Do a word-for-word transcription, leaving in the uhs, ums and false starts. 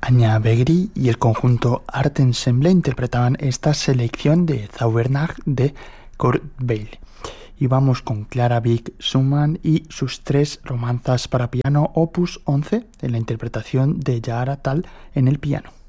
Anya Begri y el conjunto Art Ensemble interpretaban esta selección de Zaubernacht de Kurt Weill. Y vamos con Clara Wieck Schumann y sus tres romanzas para piano opus once en la interpretación de Yahara Tal en el piano.